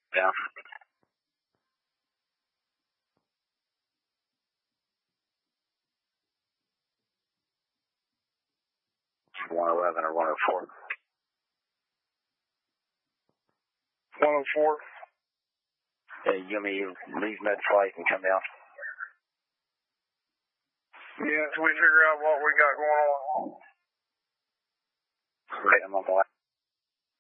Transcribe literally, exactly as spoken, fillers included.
Yeah. one eleven or one oh four? one oh four. Hey, you want me to leave med flight and come down? Yeah, until we figure out what we got going on. Right, I'm on the way.